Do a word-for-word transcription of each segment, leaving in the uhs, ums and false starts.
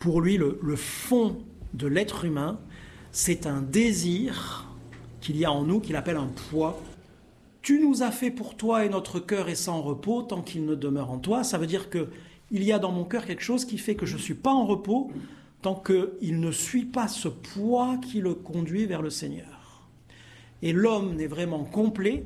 Pour lui, le, le fond de l'être humain, c'est un désir qu'il y a en nous, qu'il appelle un poids. Tu nous as fait pour toi et notre cœur est sans repos tant qu'il ne demeure en toi. Ça veut dire qu'il y a dans mon cœur quelque chose qui fait que je ne suis pas en repos tant qu'il ne suit pas ce poids qui le conduit vers le Seigneur. Et l'homme n'est vraiment complet,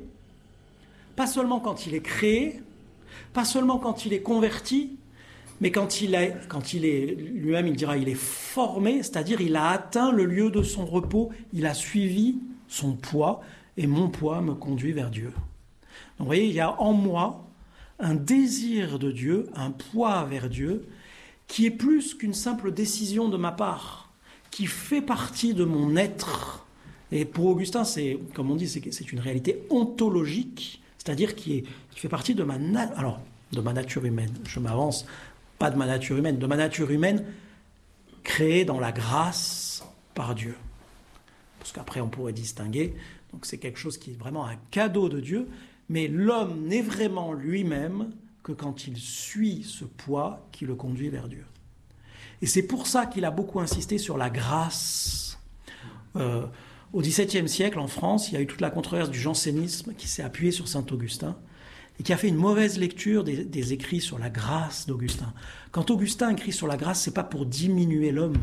pas seulement quand il est créé, pas seulement quand il est converti, mais quand il est, quand il est lui-même, il dira, il est formé, c'est-à-dire il a atteint le lieu de son repos, il a suivi son poids, et mon poids me conduit vers Dieu. Donc vous voyez, il y a en moi un désir de Dieu, un poids vers Dieu, qui est plus qu'une simple décision de ma part, qui fait partie de mon être. Et pour Augustin, c'est, comme on dit, c'est, c'est une réalité ontologique, c'est-à-dire qui, est, qui fait partie de ma, na- alors, de ma nature humaine. Je m'avance, pas de ma nature humaine, de ma nature humaine créée dans la grâce par Dieu. Parce qu'après, on pourrait distinguer. Donc c'est quelque chose qui est vraiment un cadeau de Dieu, mais l'homme n'est vraiment lui-même que quand il suit ce poids qui le conduit vers Dieu. Et c'est pour ça qu'il a beaucoup insisté sur la grâce. Euh, au dix-septième siècle, en France, il y a eu toute la controverse du jansénisme qui s'est appuyée sur saint Augustin et qui a fait une mauvaise lecture des, des écrits sur la grâce d'Augustin. Quand Augustin écrit sur la grâce, c'est pas pour diminuer l'homme.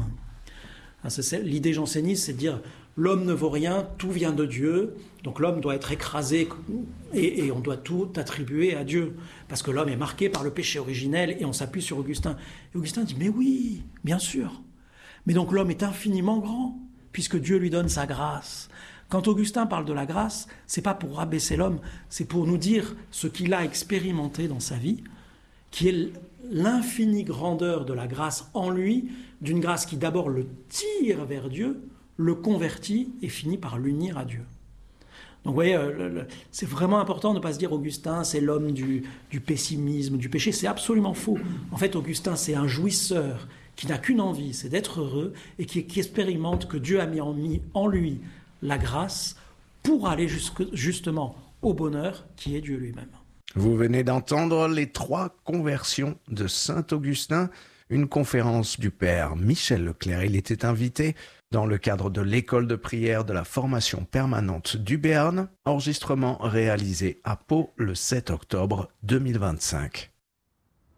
C'est, l'idée janséniste, c'est de dire l'homme ne vaut rien, tout vient de Dieu, donc l'homme doit être écrasé et, et on doit tout attribuer à Dieu, parce que l'homme est marqué par le péché originel et on s'appuie sur Augustin. Et Augustin dit, mais oui, bien sûr, mais donc l'homme est infiniment grand, puisque Dieu lui donne sa grâce. Quand Augustin parle de la grâce, c'est pas pour rabaisser l'homme, c'est pour nous dire ce qu'il a expérimenté dans sa vie, qui est l'infinie grandeur de la grâce en lui, d'une grâce qui d'abord le tire vers Dieu, le convertit et finit par l'unir à Dieu. Donc vous voyez, le, le, c'est vraiment important de ne pas se dire Augustin, c'est l'homme du, du pessimisme, du péché. C'est absolument faux. En fait, Augustin, c'est un jouisseur qui n'a qu'une envie, c'est d'être heureux et qui, qui expérimente que Dieu a mis en, mis en lui la grâce pour aller jusque, justement au bonheur qui est Dieu lui-même. Vous venez d'entendre les trois conversions de saint Augustin, une conférence du père Michel Leclerc. Il était invité dans le cadre de l'école de prière de la formation permanente du Béarn, enregistrement réalisé à Pau le sept octobre deux mille vingt-cinq.